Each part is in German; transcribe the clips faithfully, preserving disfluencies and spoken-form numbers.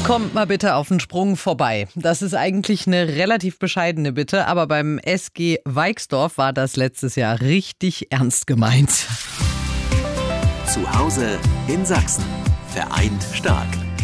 Kommt mal bitte auf den Sprung vorbei. Das ist eigentlich eine relativ bescheidene Bitte, aber beim S G Weixdorf war das letztes Jahr richtig ernst gemeint. Zu Hause in Sachsen. Vereint stark.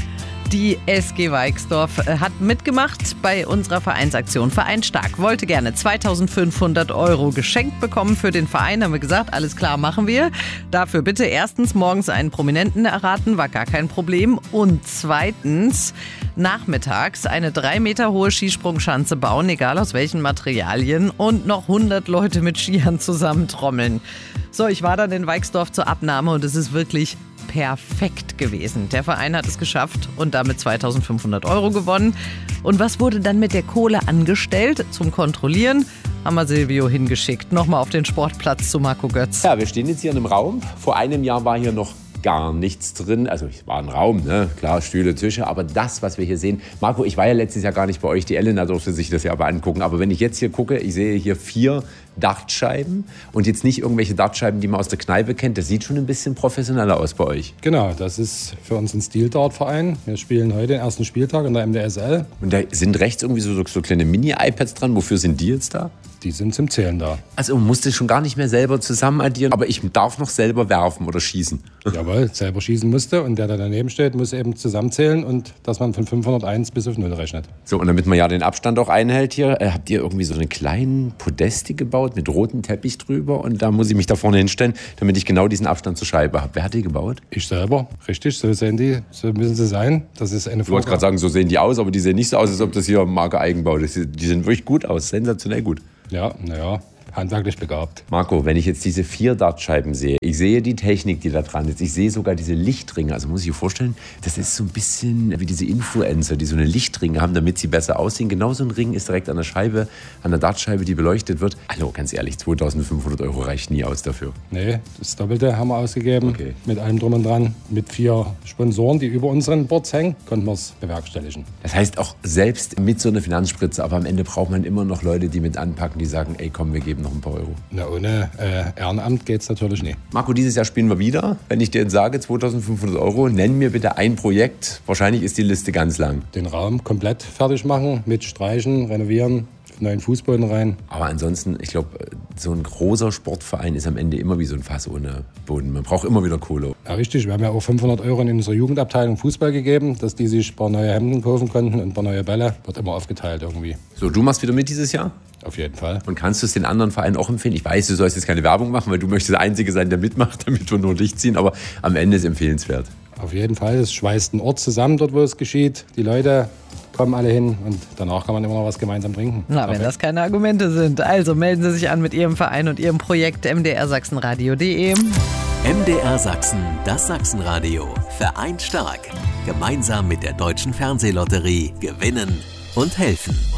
Die S G Weixdorf hat mitgemacht bei unserer Vereinsaktion. Vereint stark wollte gerne zweitausendfünfhundert Euro geschenkt bekommen für den Verein. Haben wir gesagt, alles klar, machen wir. Dafür bitte erstens morgens einen Prominenten erraten, war gar kein Problem. Und zweitens nachmittags eine drei Meter hohe Skisprungschanze bauen, egal aus welchen Materialien, und noch hundert Leute mit Skiern zusammentrommeln. So, ich war dann in Weixdorf zur Abnahme und es ist wirklich perfekt gewesen. Der Verein hat es geschafft und damit zweitausendfünfhundert Euro gewonnen. Und was wurde dann mit der Kohle angestellt? Zum Kontrollieren haben wir Silvio hingeschickt. Nochmal auf den Sportplatz zu Marco Götz. Ja, wir stehen jetzt hier in einem Raum. Vor einem Jahr war hier noch gar nichts drin. Also es war ein Raum, ne? Klar, Stühle, Tische. Aber das, was wir hier sehen... Marco, ich war ja letztes Jahr gar nicht bei euch. Die Elena durfte sich das ja aber angucken. Aber wenn ich jetzt hier gucke, ich sehe hier vier Dartscheiben. Und jetzt nicht irgendwelche Dartscheiben, die man aus der Kneipe kennt. Das sieht schon ein bisschen professioneller aus bei euch. Genau, das ist für uns ein Stil-Dart-Verein. Wir spielen heute den ersten Spieltag in der M D S L. Und da sind rechts irgendwie so, so kleine Mini-iPads dran. Wofür sind die jetzt da? Die sind zum Zählen da. Also man musste schon gar nicht mehr selber zusammen addieren, aber ich darf noch selber werfen oder schießen. Jawohl, selber schießen musste und der, der daneben steht, muss eben zusammenzählen und dass man von fünfhunderteins bis auf null rechnet. So, und damit man ja den Abstand auch einhält hier, äh, habt ihr irgendwie so einen kleinen Podeste gebaut mit rotem Teppich drüber und da muss ich mich da vorne hinstellen, damit ich genau diesen Abstand zur Scheibe habe. Wer hat die gebaut? Ich selber, richtig, so sehen die, so müssen sie sein. Das ist eine Ich wollte gerade sagen, so sehen die aus, aber die sehen nicht so aus, als ob das hier Marke Eigenbau ist. Die sehen wirklich gut aus, sensationell gut. Ja, naja, handwerklich begabt. Marco, wenn ich jetzt diese vier Dartscheiben sehe, ich sehe die Technik, die da dran ist, ich sehe sogar diese Lichtringe, also muss ich mir vorstellen, das ist so ein bisschen wie diese Influencer, die so eine Lichtringe haben, damit sie besser aussehen. Genau so ein Ring ist direkt an der Scheibe, an der Dartscheibe, die beleuchtet wird. Hallo, ganz ehrlich, zweitausendfünfhundert Euro reicht nie aus dafür. Nee, das Doppelte haben wir ausgegeben, okay. Mit allem drum und dran. Mit vier Sponsoren, die über unseren Boards hängen, konnten wir es bewerkstelligen. Das heißt auch selbst mit so einer Finanzspritze, aber am Ende braucht man immer noch Leute, die mit anpacken, die sagen, ey komm, wir geben noch ein paar Euro. Na, ohne äh, Ehrenamt geht es natürlich nicht. Marco, dieses Jahr spielen wir wieder. Wenn ich dir jetzt sage, zweitausendfünfhundert Euro, nenn mir bitte ein Projekt. Wahrscheinlich ist die Liste ganz lang. Den Raum komplett fertig machen, mit Streichen, renovieren, neuen Fußboden rein. Aber ansonsten, ich glaube, so ein großer Sportverein ist am Ende immer wie so ein Fass ohne Boden. Man braucht immer wieder Kohle. Ja, richtig. Wir haben ja auch fünfhundert Euro in unserer Jugendabteilung Fußball gegeben, dass die sich ein paar neue Hemden kaufen konnten und ein paar neue Bälle. Wird immer aufgeteilt irgendwie. So, du machst wieder mit dieses Jahr? Auf jeden Fall. Und kannst du es den anderen Vereinen auch empfehlen? Ich weiß, du sollst jetzt keine Werbung machen, weil du möchtest der Einzige sein, der mitmacht, damit wir nur dich ziehen. Aber am Ende ist es empfehlenswert. Auf jeden Fall. Es schweißt einen Ort zusammen, dort wo es geschieht. Die Leute kommen alle hin und danach kann man immer noch was gemeinsam trinken. Na, wenn das keine Argumente sind. Also melden Sie sich an mit Ihrem Verein und Ihrem Projekt m d r sachsenradio punkt d e. M D R Sachsen, das Sachsenradio. Vereint stark. Gemeinsam mit der Deutschen Fernsehlotterie gewinnen und helfen.